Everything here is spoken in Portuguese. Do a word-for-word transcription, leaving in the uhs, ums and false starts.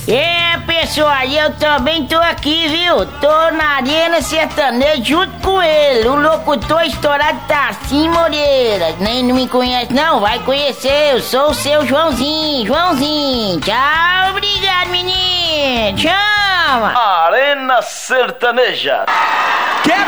É, pessoal, eu também tô aqui, viu? Tô na Arena Sertaneja junto com ele, o locutor estourado Tarcísio Moreira. Nem não me conhece não? Vai conhecer, eu sou o seu Joãozinho, Joãozinho. Tchau, obrigado, menino. Chama! Arena Sertaneja. Quer